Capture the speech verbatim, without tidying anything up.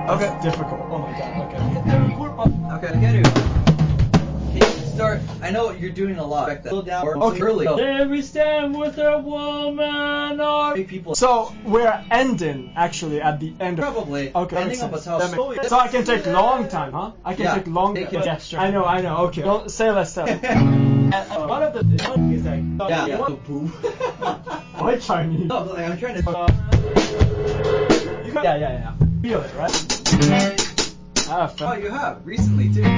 Okay. Difficult. Oh my god. Okay. Okay, get it. Can you start? I know you're doing a lot. Slow down. Okay, early. There we stand with a woman or People. So we're ending actually at the end. Probably. Okay. That makes Depending on sense. how That makes- So I can take long time, huh? I can Yeah, take long take time. it. Gesture. I know, I know. Okay. Don't say less stuff. And, uh, one of the one is like Yeah. you Yeah. want- Why Chinese? No, like, I'm trying to. Uh, you got, yeah, yeah, yeah. Feel it, right? Ah, Oh, you have recently too.